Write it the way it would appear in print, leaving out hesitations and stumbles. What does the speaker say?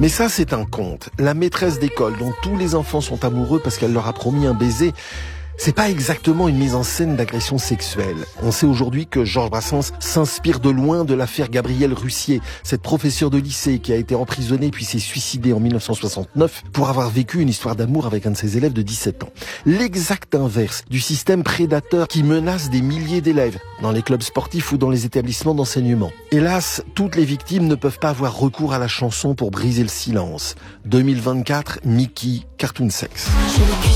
Mais ça, c'est un conte. La maîtresse d'école dont tous les enfants sont amoureux parce qu'elle leur a promis un baiser, c'est pas exactement une mise en scène d'agression sexuelle. On sait aujourd'hui que Georges Brassens s'inspire de loin de l'affaire Gabrielle Russier, cette professeure de lycée qui a été emprisonnée puis s'est suicidée en 1969 pour avoir vécu une histoire d'amour avec un de ses élèves de 17 ans. L'exact inverse du système prédateur qui menace des milliers d'élèves dans les clubs sportifs ou dans les établissements d'enseignement. Hélas, toutes les victimes ne peuvent pas avoir recours à la chanson pour briser le silence. 2024, Mickey, Cartoon Sex.